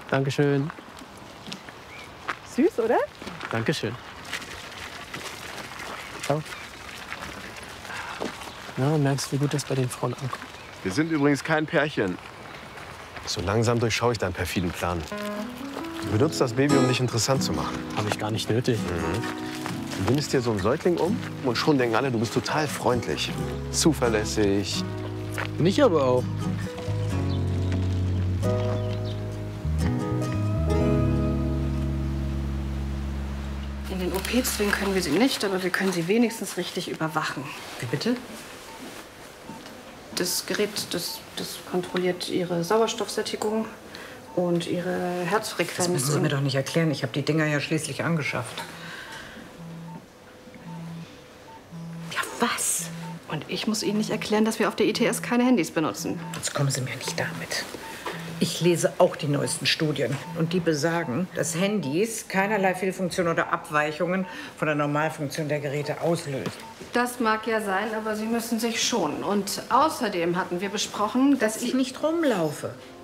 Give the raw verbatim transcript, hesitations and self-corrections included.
Dankeschön. Süß, oder? Dankeschön. Ciao. Na, merkst du, wie gut das bei den Frauen ankommt? Wir sind übrigens kein Pärchen. So langsam durchschaue ich deinen perfiden Plan. Du benutzt das Baby, um dich interessant zu machen. Habe ich gar nicht nötig. Mhm. Du bindest dir so einen Säugling um und schon denken alle, du bist total freundlich, zuverlässig. Bin ich aber auch. In den O P zwingen können wir sie nicht, aber wir können sie wenigstens richtig überwachen. Wie bitte? Das Gerät, das, das kontrolliert ihre Sauerstoffsättigung und ihre Herzfrequenz. Das müssen Sie mir doch nicht erklären. Ich habe die Dinger ja schließlich angeschafft. Ja, was? Und ich muss Ihnen nicht erklären, dass wir auf der I T S keine Handys benutzen. Jetzt kommen Sie mir nicht damit. Ich lese auch die neuesten Studien. Und die besagen, dass Handys keinerlei Fehlfunktion oder Abweichungen von der Normalfunktion der Geräte auslösen. Das mag ja sein, aber Sie müssen sich schonen. Und außerdem hatten wir besprochen, dass, Dass ich nicht rumlaufe.